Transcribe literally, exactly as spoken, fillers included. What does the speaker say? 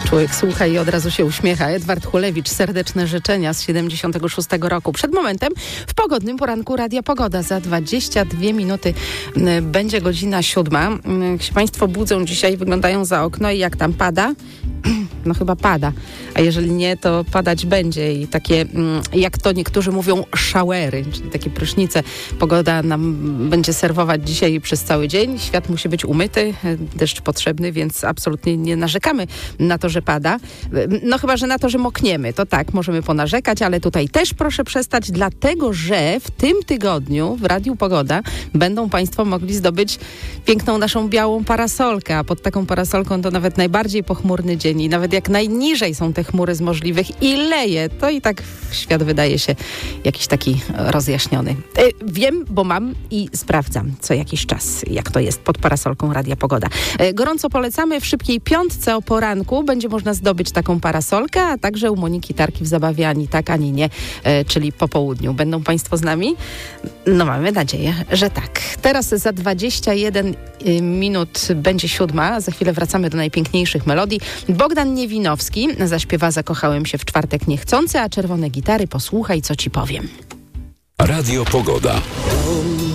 Człowiek słucha i od razu się uśmiecha. Edward Chulewicz, serdeczne życzenia z siedemdziesiątego szóstego roku. Przed momentem w pogodnym poranku Radia Pogoda. Za dwadzieścia dwie minuty będzie godzina siódma. Jak się Państwo budzą dzisiaj, wyglądają za okno i jak tam pada? No chyba pada, a jeżeli nie, to padać będzie i takie, jak to niektórzy mówią, showery, czyli takie prysznice. Pogoda nam będzie serwować dzisiaj przez cały dzień. Świat musi być umyty, deszcz potrzebny, więc absolutnie nie narzekamy na to, że pada. No chyba, że na to, że mokniemy, to tak, możemy ponarzekać, ale tutaj też proszę przestać, dlatego że w tym tygodniu w Radiu Pogoda będą Państwo mogli zdobyć piękną naszą białą parasolkę, a pod taką parasolką to nawet najbardziej pochmurny dzień i nawet jak najniżej są te chmury z możliwych i leje, to i tak świat wydaje się jakiś taki rozjaśniony. E, wiem, bo mam i sprawdzam co jakiś czas, jak to jest pod parasolką Radia Pogoda. E, gorąco polecamy, w szybkiej piątce o poranku będzie można zdobyć taką parasolkę, a także u Moniki Tarki w zabawie ani tak, ani nie, e, czyli po południu. Będą Państwo z nami? No mamy nadzieję, że tak. Teraz za dwadzieścia jeden minut będzie siódma, za chwilę wracamy do najpiękniejszych melodii. Bogdan Niewinowski zaśpiewa Zakochałem się w czwartek niechcący, a Czerwone gitary posłuchaj, co ci powiem. Radio Pogoda.